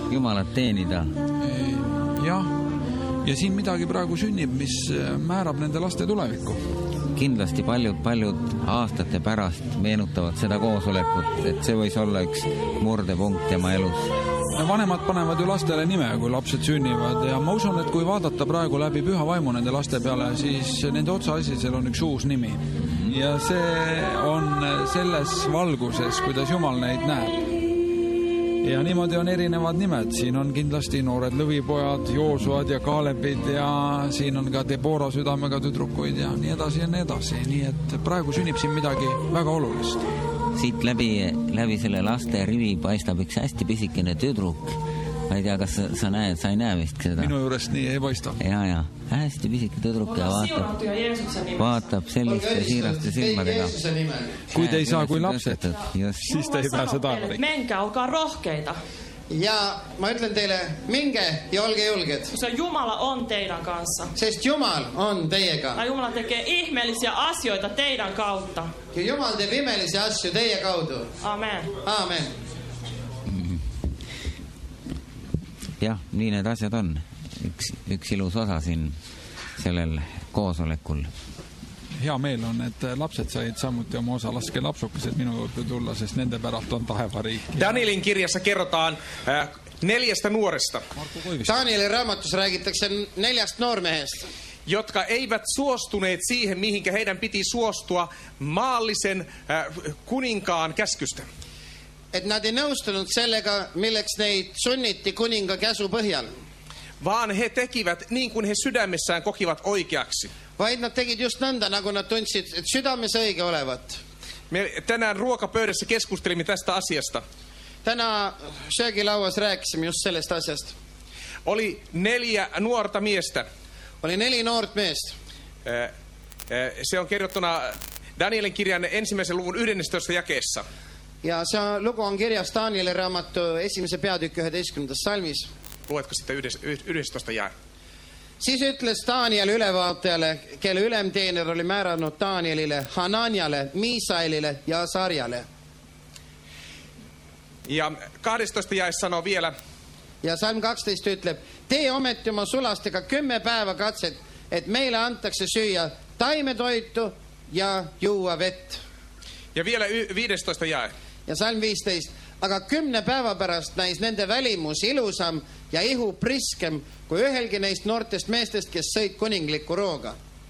Jumalat teenida. Jah, ja siin midagi praegu sünnib, mis määrab nende laste tulevikku. Kindlasti paljud aastate pärast meenutavad seda koosolekut, et see võis olla üks murdepunkt tema elus. Vanemad panevad ju lastele nime, kui lapsed sünnivad ja ma usun, et kui vaadata praegu läbi püha vaimu nende laste peale, siis nende otsaasisel on üks uus nimi. Ja see on selles valguses, kuidas Jumal neid näeb. Ja niimoodi on erinevad nimed. Siin on kindlasti noored lõvipojad, Joosuad ja Kaalebid ja siin on ka Debora südamega tüdrukuid ja nii edasi ja nii edasi. Nii et praegu sünnib siin midagi väga olulist. Siit läbi selle laste rivi paistab üks hästi pisikene tüdruk. Ma ei tea, kas sa ei näe vist seda? Minu juurest nii ei paista. Ja. Hästi pisike tüdruk ja vaatab selliste siiraste silmadega. Kui te ei saa kui lapsed, siis te ei pääse taevariin. Menkää, olkaa rohkeita. Ja mä ütlen teille, minge ja olge julged. Koska Jumala on teidän kanssa. Sest Jumal on teiega. Ja Jumala tekee ihmeellisiä asioita teidän kautta. Ja Jumal teeb imelisi asju teie kaudu. Amen. Amen. Jah, nii need asjad on. Üks ilus osa siin sellel koosolekul. Hea meel on, et lapsed said samuti oma osa. Laske lapsukesed minu juurde tulla, sest nende pärast on taevariik. Danielin kirjassa kerrotaan 4 nuoresta. Danielin raamatus räägitakse 4 noormehest, jotka eivät suostuneet siihen, mihinkä heidän piti suostua maallisen kuninkaan käskystä. Et nad ei nõustunud sellega, milleks neid sunniti kuninga käsu põhjal. Vaan he tekivät niin kuin he sydämessään kokivat oikeaksi. Vaid nad tegid just nõnda, nagu nad tundsid, et südames õige olevat. Me tänään ruokapöydässä keskustelimme tästä asiasta. Täna söögilauas rääkisime just sellest asjasta. Oli 4 nuorta miestä. Oli 4 noort meest. Se on kerrottuna Danielin kirjan 1. luvun 11. jakeessa. Ja see lugu on kirjas Danielin raamatu 1. peatükk 11. salmis. Luetko sitten 11. jae? Siis ütles Daniel ülevaatajale, kelle ülemteener oli määranud Danielile, Hananiale, Miisaelile ja Asarjale. Ja 12. jae sanoo vielä. Ja salm 12 ütleb, tee ometi oma sulastega 10 päeva katset, et meile antakse süüa taimetoitu ja juua vett. Ja vielä 15. jae. Ja salm 15. Aga 10 päeva pärast näis nende välimus ilusam ja ihu priskem kui ühelgi neist noortest meestest, kes sõid kuningliku rooga.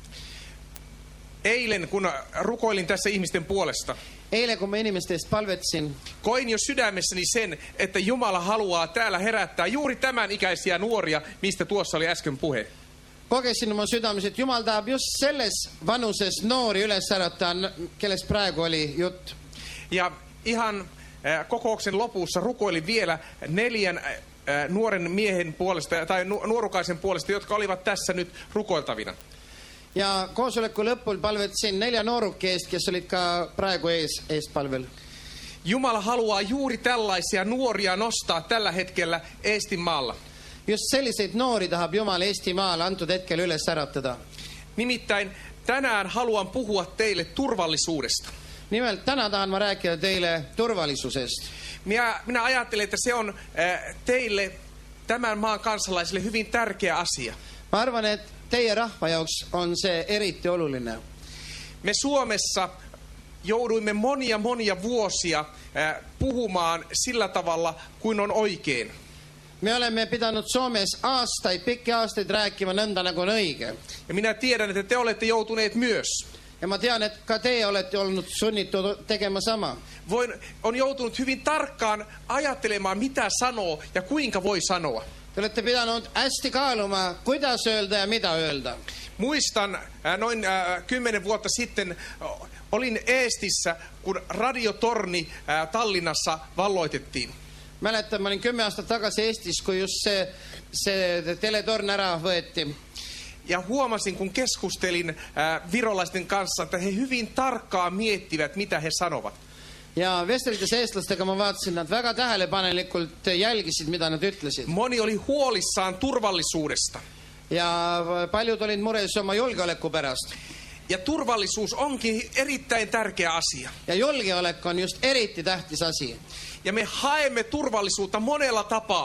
Eilen, kun rukoilin tässä ihmisten puolesta, Eilen, kun mä inimesteistä palvetsin, koin jo sydämessäni sen, että Jumala haluaa täällä herättää juuri tämän ikäisiä nuoria, mistä tuossa oli äsken puhe. Kogesin oma südames, et Jumal tahab just selles vanuses noori üles ärataa, kellest praegu oli jutt. Ja ihan kokouksen lopussa rukoilin vielä 4 nuoren miehen puolesta tai nuorukaisen puolesta, jotka olivat tässä nyt rukoiltavina. Ja koosoleku lõpul palvetsin 4 noorukkeest, kes olid ka praegu eespalvel. Jumala haluaa juuri tällaisia nuoria nostaa tällä hetkellä Eestinmaalla. Just selliseid noori tahab Jumal Eestimaal antud hetkel üles äratada. Nimittäin tänään haluan puhua teille turvallisuudesta. Nimelt täna tahan ma rääkida teille turvallisuudest. Minä ajattelen, että se on teille, tämän maan kansalaisille, hyvin tärkeä asia. Ma arvan, et teie rahva jaoks on see eriti oluline. Me Suomessa jouduimme monia vuosia puhumaan sillä tavalla, kuin on oikein. Me olemme pidanud Suomes pikki aastaid rääkima nõnda, nagu on õige. Ja minä tiedän, että te olette joutuneet myös. Ja ma tean, et ka teie olette olnud sunnitud tegema sama. On joutunut hyvin tarkkaan ajattelemaan, mitä sanoo ja kuinka voi sanoa. Te olette pidanud hästi kaaluma, kuidas öelda ja mitä öelda. Muistan noin 10 vuotta sitten olin Eestissä, kun radiotorni Tallinnassa valloitettiin. Mäletan, mä olin 10 aastat tagasi Eestis, kun just se teletorn ära võeti. Ja huomasin, kun keskustelin virolaisten kanssa, että he hyvin tarkkaan miettivät, mitä he sanovat. Ja vesteldes eestlastega ma vaatasin, nad väga tähelepanelikult jälgisid, mitä nad ütlesid. Moni oli huolissaan turvallisuudesta. Ja paljud olid mures oma julgeoleku pärast. Ja turvallisuus onkin erittäin tärkeä asia. Ja julgeolek on just eriti tähtis asi. Ja me haemme turvallisuutta monella tapaa.